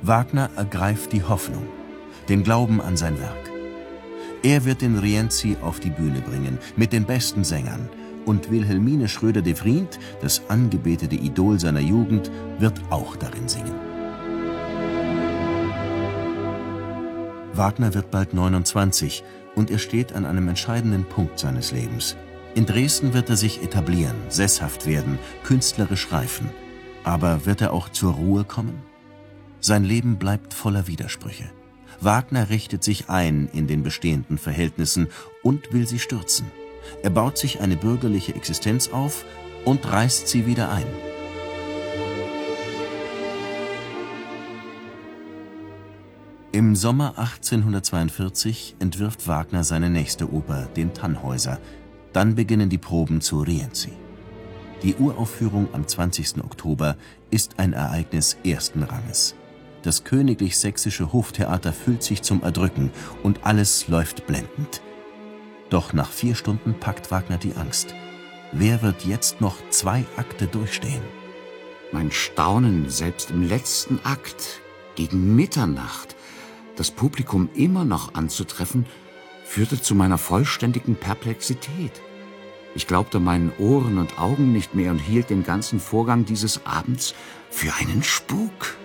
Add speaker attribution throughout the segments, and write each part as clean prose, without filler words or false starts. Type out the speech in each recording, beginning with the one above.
Speaker 1: Wagner ergreift die Hoffnung, den Glauben an sein Werk. Er wird den Rienzi auf die Bühne bringen, mit den besten Sängern. Und Wilhelmine Schröder de Vriend, das angebetete Idol seiner Jugend, wird auch darin singen. Wagner wird bald 29 und er steht an einem entscheidenden Punkt seines Lebens. In Dresden wird er sich etablieren, sesshaft werden, künstlerisch reifen. Aber wird er auch zur Ruhe kommen? Sein Leben bleibt voller Widersprüche. Wagner richtet sich ein in den bestehenden Verhältnissen und will sie stürzen. Er baut sich eine bürgerliche Existenz auf und reißt sie wieder ein. Im Sommer 1842 entwirft Wagner seine nächste Oper, den Tannhäuser. Dann beginnen die Proben zu Rienzi. Die Uraufführung am 20. Oktober ist ein Ereignis ersten Ranges. Das königlich-sächsische Hoftheater füllt sich zum Erdrücken und alles läuft blendend. Doch nach 4 Stunden packt Wagner die Angst. Wer wird jetzt noch 2 Akte durchstehen?
Speaker 2: Mein Staunen, selbst im letzten Akt, gegen Mitternacht, das Publikum immer noch anzutreffen, führte zu meiner vollständigen Perplexität. Ich glaubte meinen Ohren und Augen nicht mehr und hielt den ganzen Vorgang dieses Abends für einen Spuk.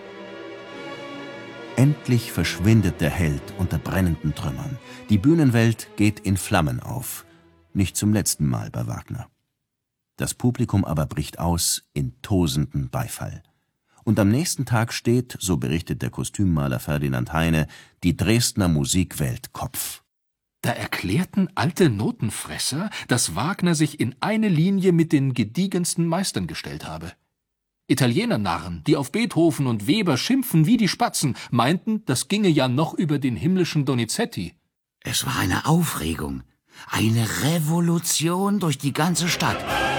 Speaker 1: Endlich verschwindet der Held unter brennenden Trümmern. Die Bühnenwelt geht in Flammen auf. Nicht zum letzten Mal bei Wagner. Das Publikum aber bricht aus in tosenden Beifall. Und am nächsten Tag steht, so berichtet der Kostümmaler Ferdinand Heine, die Dresdner Musikwelt Kopf.
Speaker 3: Da erklärten alte Notenfresser, dass Wagner sich in eine Linie mit den gediegensten Meistern gestellt habe. Italienernarren, die auf Beethoven und Weber schimpfen wie die Spatzen, meinten, das ginge ja noch über den himmlischen Donizetti.
Speaker 2: Es war eine Aufregung, eine Revolution durch die ganze Stadt.